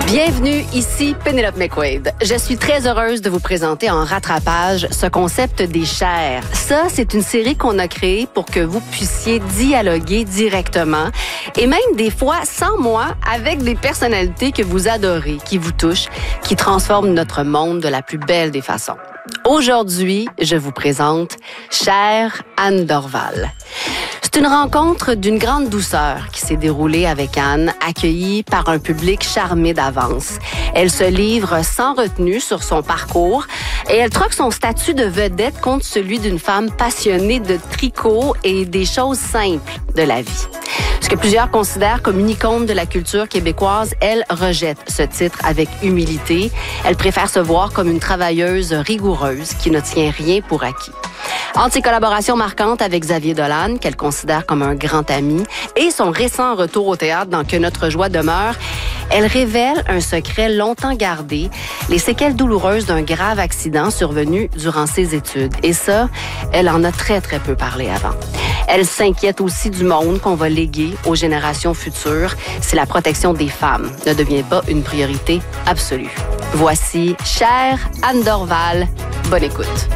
Bienvenue, ici Pénélope McQuaid. Je suis très heureuse de vous présenter en rattrapage ce concept des chairs. Ça, c'est une série qu'on a créée pour que vous puissiez dialoguer directement et même des fois sans moi avec des personnalités que vous adorez, qui vous touchent, qui transforment notre monde de la plus belle des façons. Aujourd'hui, je vous présente Chère Anne Dorval. C'est une rencontre d'une grande douceur qui s'est déroulée avec Anne, accueillie par un public charmé d'avance. Elle se livre sans retenue sur son parcours et elle troque son statut de vedette contre celui d'une femme passionnée de tricot et des choses simples de la vie. Ce que plusieurs considèrent comme une icône de la culture québécoise, elle rejette ce titre avec humilité. Elle préfère se voir comme une travailleuse rigoureuse qui ne tient rien pour acquis. Entre ses collaborations marquantes avec Xavier Dolan, qu'elle considère comme un grand ami, et son récent retour au théâtre dans Que notre joie demeure, elle révèle un secret longtemps gardé, les séquelles douloureuses d'un grave accident survenu durant ses études. Et ça, elle en a très peu parlé avant. Elle s'inquiète aussi du monde qu'on va léguer aux générations futures si la protection des femmes ne devient pas une priorité absolue. Voici Chère Anne Dorval. Bonne écoute.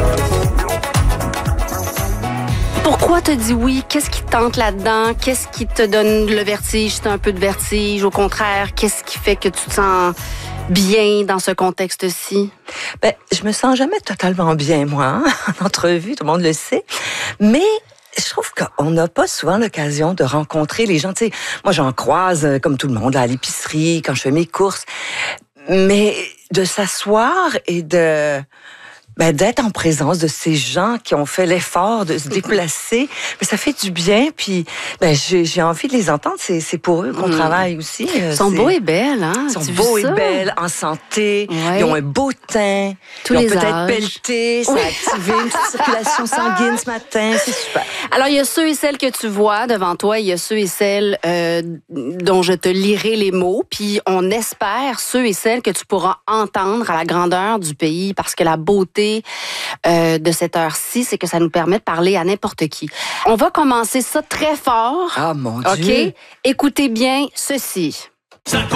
Pourquoi te dis oui? Qu'est-ce qui te tente là-dedans? Qu'est-ce qui te donne le vertige? C'est un peu de vertige. Au contraire, qu'est-ce qui fait que tu te sens bien dans ce contexte-ci? Je me sens jamais totalement bien, moi, en entrevue, tout le monde le sait. Mais je trouve qu'on n'a pas souvent l'occasion de rencontrer les gens. Tu sais, moi, j'en croise comme tout le monde à l'épicerie, quand je fais mes courses. Mais de s'asseoir et d'être en présence de ces gens qui ont fait l'effort de se déplacer, ça fait du bien. Puis, j'ai envie de les entendre. C'est pour eux qu'on travaille aussi. Ils sont beaux et belles, hein? Ils sont beaux et belles, en santé. Ouais. Ils ont un beau teint. Tous ils ont les peut-être âges. pelleté. Ça a activé une petite circulation sanguine ce matin. C'est super. Alors, il y a ceux et celles que tu vois devant toi. Il y a ceux et celles dont je te lirai les mots. Puis, on espère ceux et celles que tu pourras entendre à la grandeur du pays parce que la beauté de cette heure-ci, c'est que ça nous permet de parler à n'importe qui. On va commencer ça très fort. Ah, mon Dieu! OK? Écoutez bien ceci.